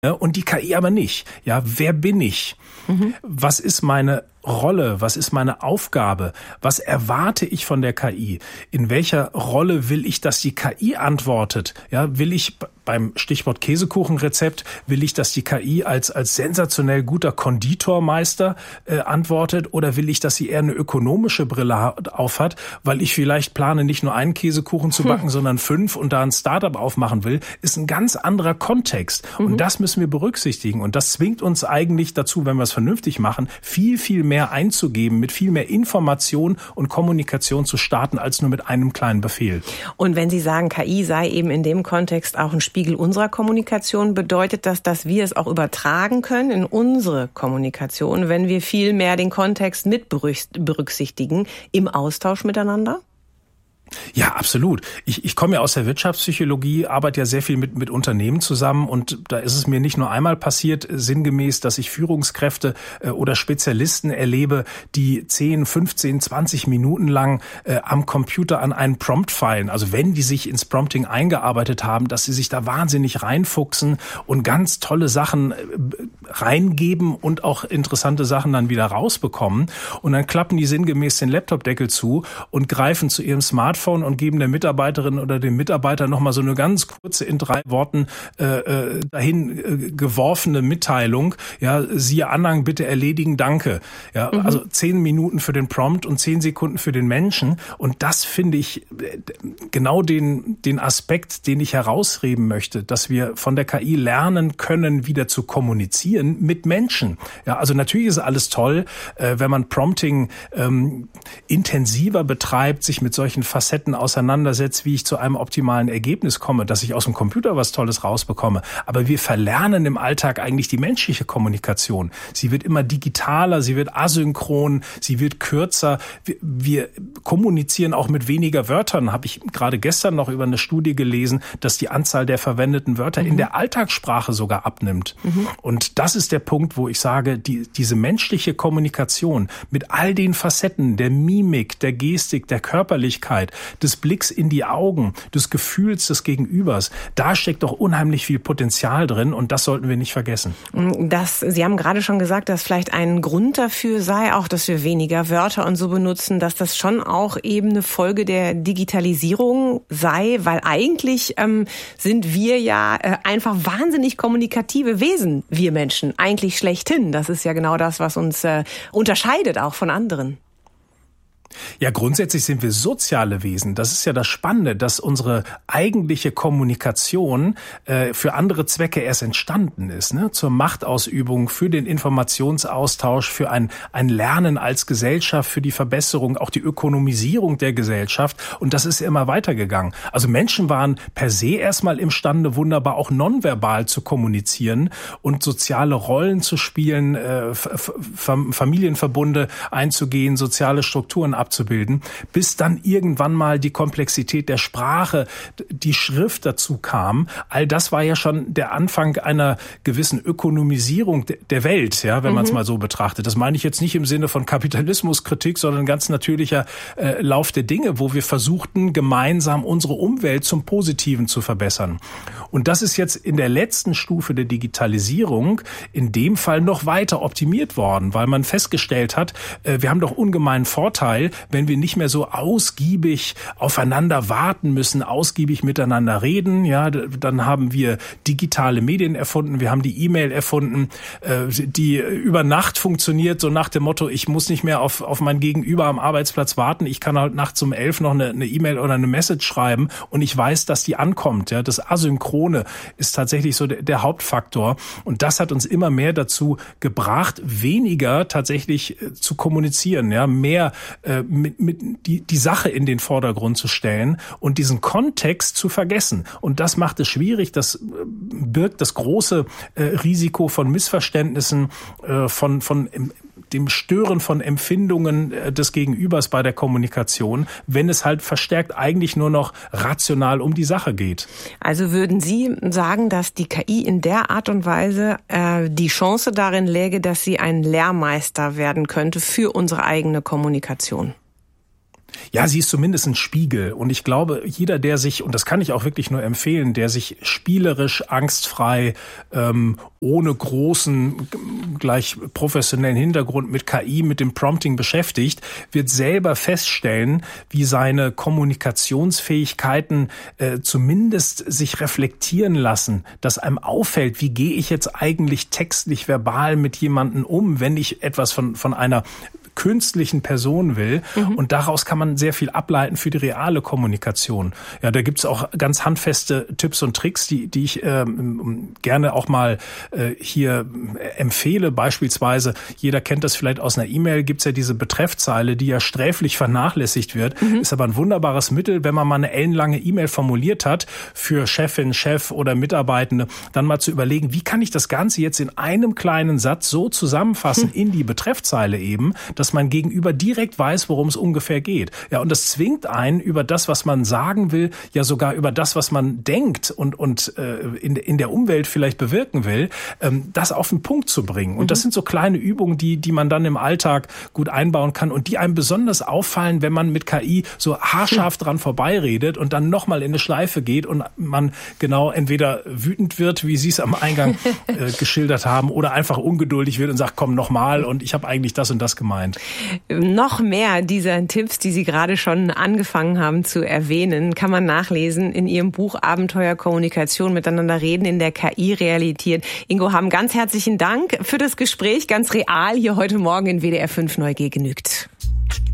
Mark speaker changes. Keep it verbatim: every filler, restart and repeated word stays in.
Speaker 1: und die K I aber nicht. Ja, wer bin ich? Mhm. Was ist meine Rolle? Was ist meine Aufgabe? Was erwarte ich von der K I? In welcher Rolle will ich, dass die K I antwortet? Ja, will ich beim Stichwort Käsekuchenrezept, will ich, dass die K I als als sensationell guter Konditormeister äh, antwortet, oder will ich, dass sie eher eine ökonomische Brille aufhat, weil ich vielleicht plane, nicht nur einen Käsekuchen zu backen, hm. sondern fünf und da ein Startup aufmachen will? Ist ein ganz anderer Kontext. Mhm. Und das müssen wir berücksichtigen. Und das zwingt uns eigentlich dazu, wenn wir es vernünftig machen, viel, viel mehr einzugeben, mit viel mehr Information und Kommunikation zu starten, als nur mit einem kleinen Befehl.
Speaker 2: Und wenn Sie sagen, K I sei eben in dem Kontext auch ein Spiegel unserer Kommunikation, bedeutet das, dass wir es auch übertragen können in unsere Kommunikation, wenn wir viel mehr den Kontext mit berücksichtigen im Austausch miteinander?
Speaker 1: Ja, absolut. Ich, ich komme ja aus der Wirtschaftspsychologie, arbeite ja sehr viel mit, mit Unternehmen zusammen, und da ist es mir nicht nur einmal passiert, sinngemäß, dass ich Führungskräfte äh, oder Spezialisten erlebe, die zehn, fünfzehn, zwanzig Minuten lang äh, am Computer an einen Prompt feilen. Also wenn die sich ins Prompting eingearbeitet haben, dass sie sich da wahnsinnig reinfuchsen und ganz tolle Sachen äh, reingeben und auch interessante Sachen dann wieder rausbekommen. Und dann klappen die sinngemäß den Laptopdeckel zu und greifen zu ihrem Smartphone und geben der Mitarbeiterin oder dem Mitarbeiter nochmal so eine ganz kurze, in drei Worten äh, dahin äh, geworfene Mitteilung. Ja, siehe Anhang, bitte erledigen, danke. Ja, mhm. Also zehn Minuten für den Prompt und zehn Sekunden für den Menschen. Und das finde ich genau den, den Aspekt, den ich herausheben möchte, dass wir von der K I lernen können, wieder zu kommunizieren mit Menschen. Ja, also natürlich ist alles toll, äh, wenn man Prompting ähm, intensiver betreibt, sich mit solchen Facetten auseinandersetzt, wie ich zu einem optimalen Ergebnis komme, dass ich aus dem Computer was Tolles rausbekomme. Aber wir verlernen im Alltag eigentlich die menschliche Kommunikation. Sie wird immer digitaler, sie wird asynchron, sie wird kürzer. Wir, wir kommunizieren auch mit weniger Wörtern. Habe ich gerade gestern noch über eine Studie gelesen, dass die Anzahl der verwendeten Wörter mhm. in der Alltagssprache sogar abnimmt. Mhm. Und das ist der Punkt, wo ich sage, die, diese menschliche Kommunikation mit all den Facetten der Mimik, der Gestik, der Körperlichkeit, des Blicks in die Augen, des Gefühls des Gegenübers, da steckt doch unheimlich viel Potenzial drin, und das sollten wir nicht vergessen.
Speaker 2: Das, Sie haben gerade schon gesagt, dass vielleicht ein Grund dafür sei, auch dass wir weniger Wörter und so benutzen, dass das schon auch eben eine Folge der Digitalisierung sei, weil eigentlich ähm, sind wir ja äh, einfach wahnsinnig kommunikative Wesen, wir Menschen, eigentlich schlechthin. Das ist ja genau das, was uns äh, unterscheidet auch von anderen.
Speaker 1: Ja, grundsätzlich sind wir soziale Wesen. Das ist ja das Spannende, dass unsere eigentliche Kommunikation äh, für andere Zwecke erst entstanden ist, ne? Zur Machtausübung, für den Informationsaustausch, für ein, ein Lernen als Gesellschaft, für die Verbesserung, auch die Ökonomisierung der Gesellschaft. Und das ist immer weitergegangen. Also Menschen waren per se erstmal imstande, wunderbar auch nonverbal zu kommunizieren und soziale Rollen zu spielen, äh, F- F- Familienverbunde einzugehen, soziale Strukturen abzubilden, bis dann irgendwann mal die Komplexität der Sprache, die Schrift dazu kam. All das war ja schon der Anfang einer gewissen Ökonomisierung der Welt, ja, wenn mhm. man es mal so betrachtet. Das meine ich jetzt nicht im Sinne von Kapitalismuskritik, sondern ganz natürlicher äh, Lauf der Dinge, wo wir versuchten, gemeinsam unsere Umwelt zum Positiven zu verbessern. Und das ist jetzt in der letzten Stufe der Digitalisierung in dem Fall noch weiter optimiert worden, weil man festgestellt hat, äh, wir haben doch ungemeinen Vorteil, wenn wir nicht mehr so ausgiebig aufeinander warten müssen, ausgiebig miteinander reden. Ja, dann haben wir digitale Medien erfunden, wir haben die E-Mail erfunden, äh, die über Nacht funktioniert, so nach dem Motto, ich muss nicht mehr auf, auf mein Gegenüber am Arbeitsplatz warten, ich kann halt nachts um elf noch eine, eine E-Mail oder eine Message schreiben und ich weiß, dass die ankommt. Ja, das Asynchrone ist tatsächlich so der, der Hauptfaktor, und das hat uns immer mehr dazu gebracht, weniger tatsächlich äh, zu kommunizieren, ja, mehr äh, mit, mit die, die Sache in den Vordergrund zu stellen und diesen Kontext zu vergessen. Und das macht es schwierig, das birgt das große äh, Risiko von Missverständnissen, äh, von, von dem Stören von Empfindungen des Gegenübers bei der Kommunikation, wenn es halt verstärkt eigentlich nur noch rational um die Sache geht.
Speaker 2: Also würden Sie sagen, dass die K I in der Art und Weise äh, die Chance darin läge, dass sie ein Lehrmeister werden könnte für unsere eigene Kommunikation?
Speaker 1: Ja, sie ist zumindest ein Spiegel. Und ich glaube, jeder, der sich, und das kann ich auch wirklich nur empfehlen, der sich spielerisch, angstfrei, ähm, ohne großen, gleich professionellen Hintergrund mit K I, mit dem Prompting beschäftigt, wird selber feststellen, wie seine Kommunikationsfähigkeiten äh, zumindest sich reflektieren lassen, dass einem auffällt, wie gehe ich jetzt eigentlich textlich, verbal mit jemandem um, wenn ich etwas von, von einer künstlichen Person will. Mhm. Und daraus kann man sehr viel ableiten für die reale Kommunikation. Ja, da gibt's auch ganz handfeste Tipps und Tricks, die, die ich ähm, gerne auch mal äh, hier empfehle. Beispielsweise, jeder kennt das vielleicht aus einer E-Mail, gibt's ja diese Betreffzeile, die ja sträflich vernachlässigt wird. Mhm. Ist aber ein wunderbares Mittel, wenn man mal eine ellenlange E-Mail formuliert hat für Chefin, Chef oder Mitarbeitende, dann mal zu überlegen, wie kann ich das Ganze jetzt in einem kleinen Satz so zusammenfassen mhm. in die Betreffzeile eben, dass man gegenüber direkt weiß, worum es ungefähr geht. Ja, und das zwingt einen, über das, was man sagen will, ja sogar über das, was man denkt und und äh, in in der Umwelt vielleicht bewirken will, ähm, das auf den Punkt zu bringen. Und mhm. das sind so kleine Übungen, die die man dann im Alltag gut einbauen kann und die einem besonders auffallen, wenn man mit K I so haarscharf dran vorbeiredet und dann nochmal in eine Schleife geht und man genau entweder wütend wird, wie Sie es am Eingang äh, geschildert haben, oder einfach ungeduldig wird und sagt, komm nochmal und ich habe eigentlich das und das gemeint.
Speaker 2: Noch mehr dieser Tipps, die Sie gerade schon angefangen haben zu erwähnen, kann man nachlesen in Ihrem Buch Abenteuer Kommunikation miteinander reden in der K I-Realität. Ingo Hamm, ganz herzlichen Dank für das Gespräch, ganz real hier heute Morgen in W D R fünf Neu G genügt.